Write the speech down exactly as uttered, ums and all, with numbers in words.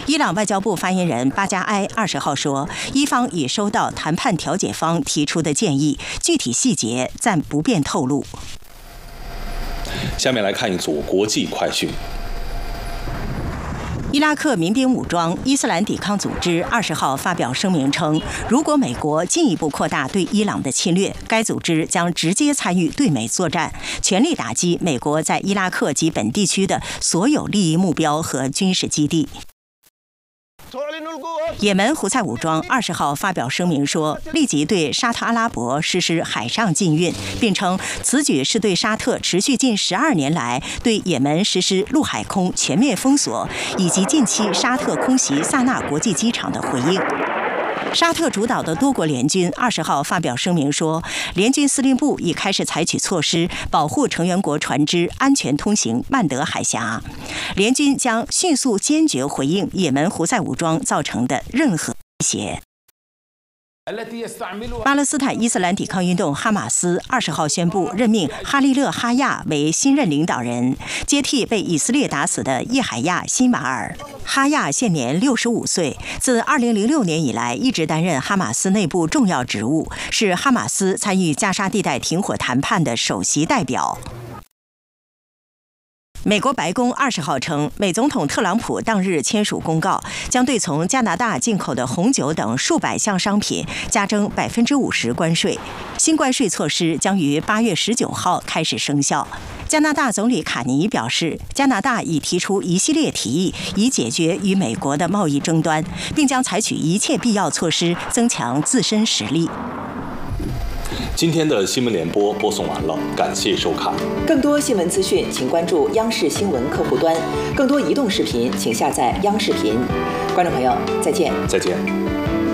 伊朗外交部发言人巴加埃二十号说，伊方已收到谈判调解方提出的建议，具体细节暂不便透露。 下面来看一组国际快讯。 伊拉克民兵武装伊斯兰抵抗组织二十号发表声明称，如果美国进一步扩大对伊朗的侵略，该组织将直接参与对美作战，全力打击美国在伊拉克及本地区的所有利益目标和军事基地。也门胡塞武装二十号发表声明说，立即对沙特阿拉伯实施海上禁运，并称此举是对沙特持续近十二年来对也门实施陆海空全面封锁，以及近期沙特空袭萨那国际机场的回应。沙特主导的多国联军二十号发表声明说，联军司令部已开始采取措施，保护成员国船只安全通行曼德海峡。联军将迅速坚决回应也门胡塞武装造成的任何威胁。巴勒斯坦伊斯兰抵抗运动哈马斯二十号宣布任命哈利勒·哈亚为新任领导人，接替被以色列打死的叶海亚·辛瓦尔。哈亚现年六十五岁，自二零零六年以来一直担任哈马斯内部重要职务，是哈马斯参与加沙地带停火谈判的首席代表。美国白宫二十号称，美总统特朗普当日签署公告，将对从加拿大进口的红酒等数百项商品加征百分之五十关税。新关税措施将于八月十九号开始生效。加拿大总理卡尼表示，加拿大已提出一系列提议，以解决与美国的贸易争端，并将采取一切必要措施，增强自身实力。 今天的新闻联播播送完了，感谢收看。 更多新闻资讯，请关注央视新闻客户端；更多移动视频，请下载央视频。观众朋友，再见。 再见。